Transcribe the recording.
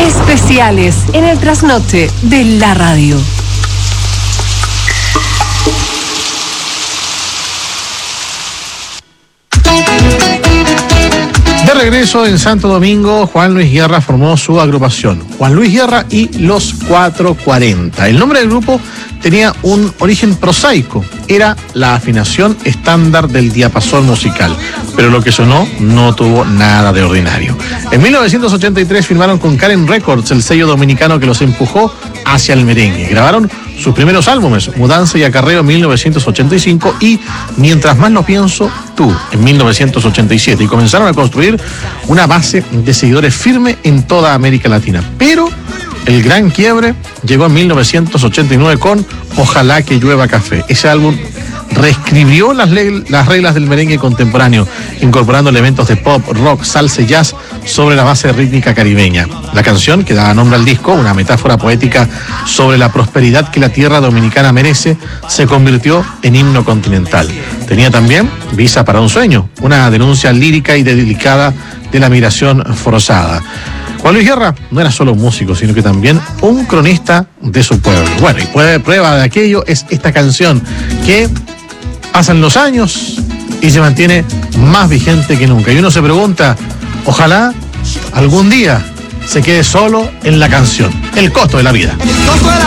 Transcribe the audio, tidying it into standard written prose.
Especiales en el trasnoche de la radio. De regreso en Santo Domingo, Juan Luis Guerra formó su agrupación, Juan Luis Guerra y los 440. El nombre del grupo tenía un origen prosaico, era la afinación estándar del diapasón musical, pero lo que sonó no tuvo nada de ordinario. En 1983 firmaron con Karen Records, el sello dominicano que los empujó hacia el merengue. Grabaron sus primeros álbumes, Mudanza y Acarreo en 1985 y Mientras más lo pienso, tú, en 1987, y comenzaron a construir una base de seguidores firme en toda América Latina. Pero el gran quiebre llegó en 1989 con Ojalá que llueva café. Ese álbum reescribió las reglas del merengue contemporáneo, incorporando elementos de pop, rock, salsa y jazz sobre la base rítmica caribeña. La canción, que daba nombre al disco, una metáfora poética sobre la prosperidad que la tierra dominicana merece, se convirtió en himno continental. Tenía también Visa para un sueño, una denuncia lírica y delicada de la migración forzada. Juan Luis Guerra no era solo un músico, sino que también un cronista de su pueblo. Bueno, y prueba de aquello es esta canción que pasan los años y se mantiene más vigente que nunca. Y uno se pregunta, ojalá algún día se quede solo en la canción. El costo de la vida.